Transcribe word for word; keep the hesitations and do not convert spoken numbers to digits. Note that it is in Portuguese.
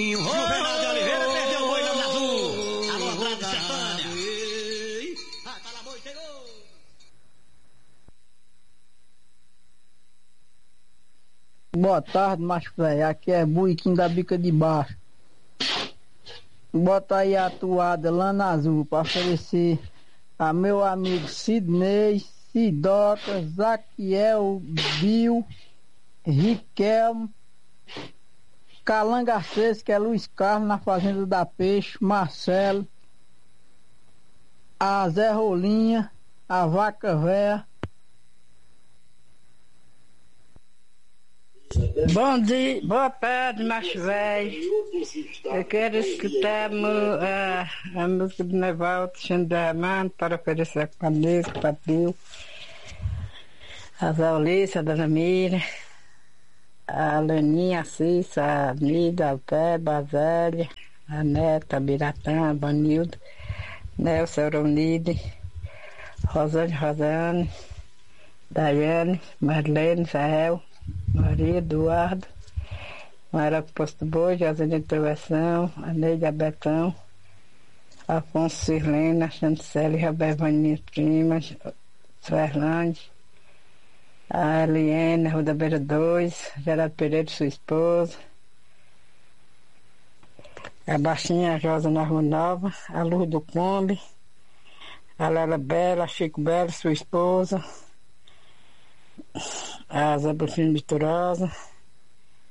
Juvenal de Oliveira perdeu o boi na azul. Alô, Andrade Sertânia. Ah, tá na boa, chegou. Boa tarde, macho velho. Aqui é Buiquim da Bica de Baixo. Bota aí a toada lá na azul para oferecer a meu amigo Sidney, Sidoca, Zaquiel, Bill, Riquelmo, Calangacês, que é Luiz Carlos na Fazenda da Peixe, Marcelo, a Zé Rolinha, a Vaca Véia. Bom dia, boa tarde, macho velho. Eu quero escutar a, a música do Nevaldo Xandarmano para oferecer a Deus, para Deus, a Zaulice, a Dona Mira, a Leninha, a Cissa, a Nida, a Alpeba, a Zélia, a Neta, a Biratã, a Banilda, Nelson Euronide, Rosane Rosane, Daiane, Marlene, Jael, Maria Eduardo, Mara Posto Boi, José Intervenção, a Neide Abetão, Afonso Sirlena, Chanticele, Roberto minhas primas, Suerlande, a Eliene, Rua da Beira dois, Gerardo Pereira, sua esposa, a Baixinha, a Josa na Rua Nova, a Luz do Combe, a Lela Bela, a Chico Bela, sua esposa, a Zé Bufino Vitorosa,